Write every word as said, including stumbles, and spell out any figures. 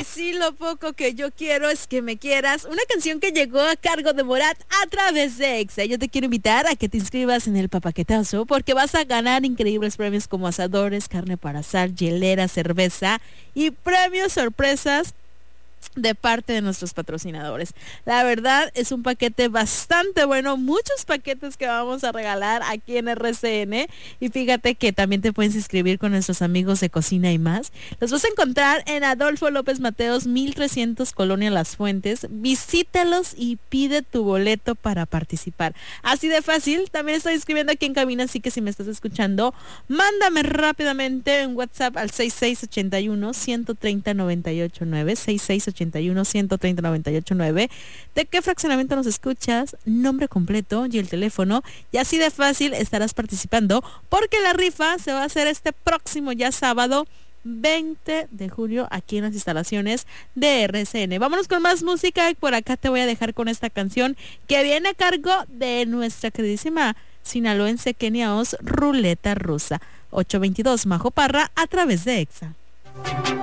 sí, lo poco que yo quiero es que me quieras. Una canción que llegó a cargo de Morat a través de Exa. Yo te quiero invitar a que te inscribas en el Papaquetazo porque vas a ganar increíbles premios como asadores, carne para asar, hielera, cerveza y premios sorpresas de parte de nuestros patrocinadores. La verdad es un paquete bastante bueno, muchos paquetes que vamos a regalar aquí en R C N y fíjate que también te puedes inscribir con nuestros amigos de Cocina y Más. Los vas a encontrar en Adolfo López Mateos mil trescientos Colonia Las Fuentes. Visítalos y pide tu boleto para participar. Así de fácil, también estoy escribiendo aquí en cabina, así que si me estás escuchando, mándame rápidamente en WhatsApp al seis seis ocho uno, uno tres cero, nueve ocho nueve, seis seis ochenta y uno, ciento treinta, noventa y ocho nueve. ¿De qué fraccionamiento nos escuchas? Nombre completo y el teléfono. Y así de fácil estarás participando porque la rifa se va a hacer este próximo ya sábado veinte de julio aquí en las instalaciones de R C N. Vámonos con más música y por acá te voy a dejar con esta canción que viene a cargo de nuestra queridísima sinaloense Kenia Oz, Ruleta Rusa. ocho veintidós Majo Parra a través de Exa.